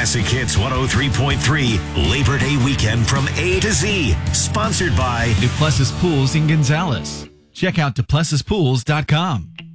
Classic Hits 103.3 Labor Day weekend from A to Z. Sponsored by Duplessis Pools in Gonzales. Check out duplessispools.com.